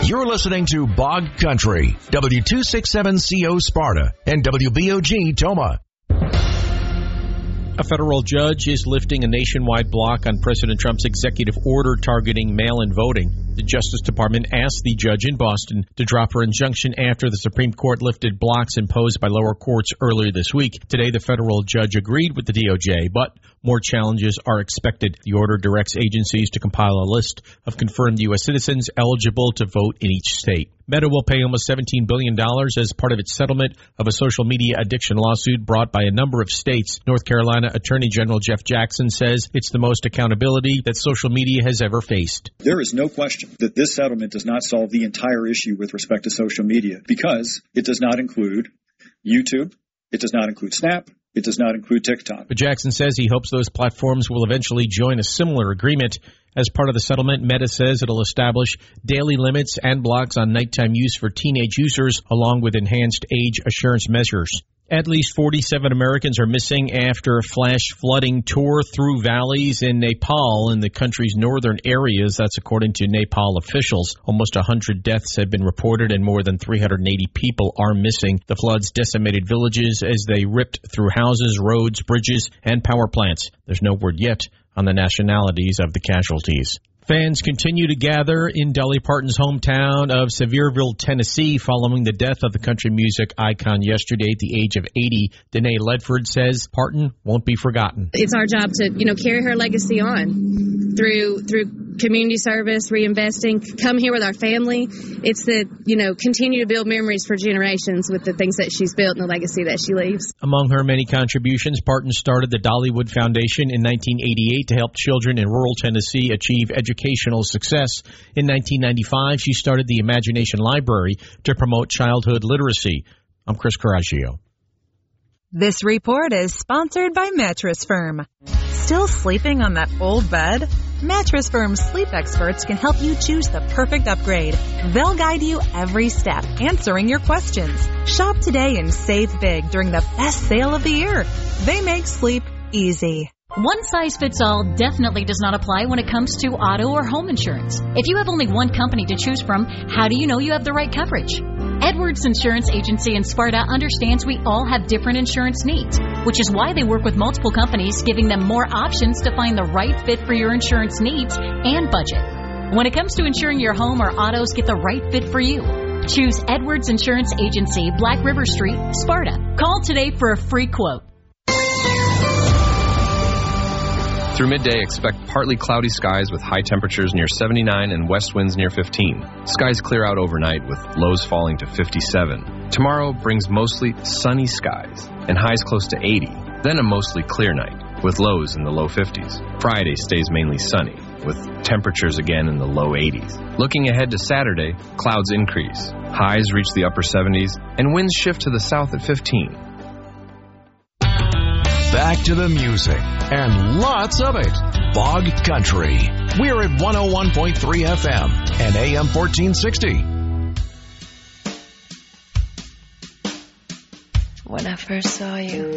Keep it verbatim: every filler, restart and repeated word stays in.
You're listening to Bog Country, W two sixty-seven C O Sparta and W B O G Toma. A federal judge is lifting a nationwide block on President Trump's executive order targeting mail-in voting. The Justice Department asked the judge in Boston to drop her injunction after the Supreme Court lifted blocks imposed by lower courts earlier this week. Today, the federal judge agreed with the D O J, but more challenges are expected. The order directs agencies to compile a list of confirmed U S citizens eligible to vote in each state. Meta will pay almost seventeen billion dollars as part of its settlement of a social media addiction lawsuit brought by a number of states. North Carolina Attorney General Jeff Jackson says it's the most accountability that social media has ever faced. There is no question that this settlement does not solve the entire issue with respect to social media because it does not include YouTube, it does not include Snap, it does not include TikTok. But Jackson says he hopes those platforms will eventually join a similar agreement. As part of the settlement, Meta says it'll establish daily limits and blocks on nighttime use for teenage users, along with enhanced age assurance measures. At least forty-seven Americans are missing after a flash flooding tore through valleys in Nepal in the country's northern areas. That's according to Nepal officials. Almost one hundred deaths have been reported and more than three hundred eighty people are missing. The floods decimated villages as they ripped through houses, roads, bridges, and power plants. There's no word yet on the nationalities of the casualties. Fans continue to gather in Dolly Parton's hometown of Sevierville, Tennessee, following the death of the country music icon yesterday at the age of eighty. Danae Ledford says Parton won't be forgotten. It's our job to, you know, carry her legacy on through through community service, reinvesting, come here with our family. It's the, you know, continue to build memories for generations with the things that she's built and the legacy that she leaves. Among her many contributions, Parton started the Dollywood Foundation in nineteen eighty-eight to help children in rural Tennessee achieve educational success. In nineteen ninety-five, she started the Imagination Library to promote childhood literacy. I'm Chris Coraggio. This report is sponsored by Mattress Firm. Still sleeping on that old bed? Mattress Firm's sleep experts can help you choose the perfect upgrade. They'll guide you every step, answering your questions. Shop today and save big during the best sale of the year. They make sleep easy. One size fits all definitely does not apply when it comes to auto or home insurance. If you have only one company to choose from, how do you know you have the right coverage? Edwards Insurance Agency in Sparta understands we all have different insurance needs, which is why they work with multiple companies, giving them more options to find the right fit for your insurance needs and budget. When it comes to insuring your home or autos, get the right fit for you. Choose Edwards Insurance Agency, Black River Street, Sparta. Call today for a free quote. Through midday, expect partly cloudy skies with high temperatures near seventy-nine and west winds near fifteen. Skies clear out overnight with lows falling to fifty-seven. Tomorrow brings mostly sunny skies and highs close to eighty. Then a mostly clear night with lows in the low fifties. Friday stays mainly sunny with temperatures again in the low eighties. Looking ahead to Saturday, clouds increase. Highs reach the upper seventies and winds shift to the south at fifteen. Back to the music, and lots of it. Bog Country. We're at one oh one point three F M and A M fourteen sixty. When I first saw you,